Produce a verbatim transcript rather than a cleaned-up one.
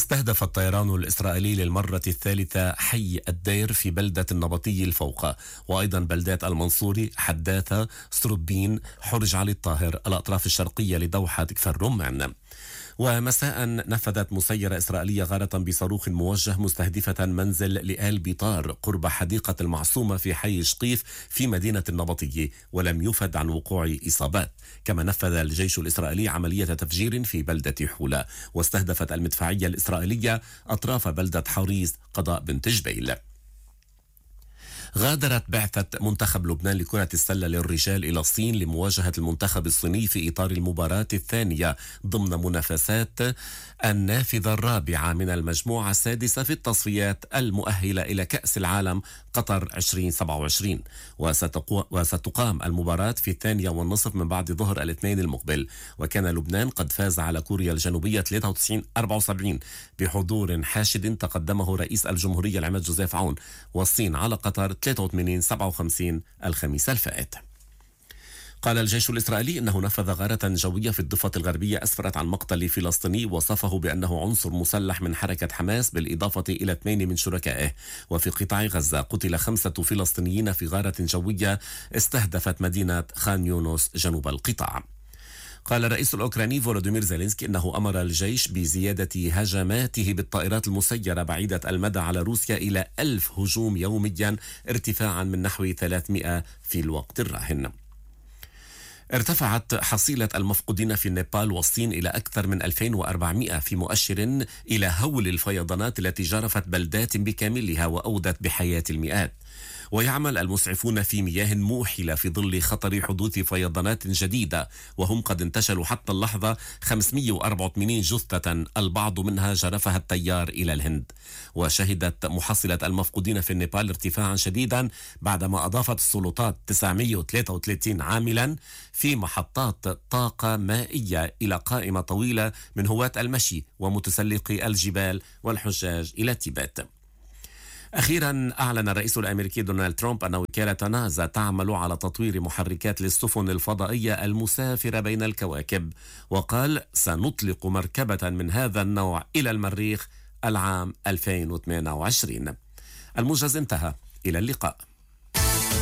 استهدف الطيران الإسرائيلي للمرة الثالثة حي الدير في بلدة النبطي الفوقة، وأيضا بلدات المنصوري، حداثة، سربين، حرج علي الطاهر، الأطراف الشرقية لدوحة كفر الرمان. ومساء نفذت مسيرة إسرائيلية غارة بصاروخ موجه مستهدفة منزل لآل بيطار قرب حديقة المعصومة في حي شقيف في مدينة النبطية، ولم يفد عن وقوع إصابات. كما نفذ الجيش الإسرائيلي عملية تفجير في بلدة حولة، واستهدفت المدفعية الإسرائيلية أطراف بلدة حوريز قضاء بنت جبيل. غادرت بعثة منتخب لبنان لكرة السلة للرجال إلى الصين لمواجهة المنتخب الصيني في إطار المباراة الثانية ضمن منافسات النافذة الرابعة من المجموعة السادسة في التصفيات المؤهلة إلى كأس العالم قطر ألفين وسبعة وعشرين، وستقام المباراة في الثانية والنصف من بعد ظهر الاثنين المقبل. وكان لبنان قد فاز على كوريا الجنوبية ثلاثة وتسعين أربعة وسبعين بحضور حاشد تقدمه رئيس الجمهورية العماد جوزيف عون، والصين على قطر ثلاثة وثمانين سبعة وخمسين الخميس الفائت. قال الجيش الإسرائيلي إنه نفذ غارة جوية في الضفة الغربية أسفرت عن مقتل فلسطيني وصفه بأنه عنصر مسلح من حركة حماس، بالإضافة إلى اثنين من شركائه. وفي قطاع غزة قتل خمسة فلسطينيين في غارة جوية استهدفت مدينة خان يونس جنوب القطاع. قال الرئيس الأوكراني فولوديمير زيلينسكي إنه أمر الجيش بزيادة هجماته بالطائرات المسيرة بعيدة المدى على روسيا إلى ألف هجوم يوميا، ارتفاعا من نحو ثلاثمائة في الوقت الراهن. ارتفعت حصيلة المفقودين في نيبال والصين إلى أكثر من ألفين وأربعمائة، في مؤشر إلى هول الفيضانات التي جرفت بلدات بكاملها وأودت بحياة المئات. ويعمل المسعفون في مياه موحلة في ظل خطر حدوث فيضانات جديدة، وهم قد انتشلوا حتى اللحظة خمسمائة وأربعة وثمانين جثة، البعض منها جرفها التيار إلى الهند. وشهدت محصلة المفقودين في النيبال ارتفاعا شديدا بعدما أضافت السلطات تسعمائة وثلاثة وثلاثين عاملا في محطات طاقة مائية إلى قائمة طويلة من هواة المشي ومتسلقي الجبال والحجاج إلى تيبت. أخيرا أعلن الرئيس الأمريكي دونالد ترامب أن وكالة ناسا تعمل على تطوير محركات للسفن الفضائية المسافرة بين الكواكب، وقال سنطلق مركبة من هذا النوع إلى المريخ العام ألفين وثمانية وعشرين. الموجز انتهى، إلى اللقاء.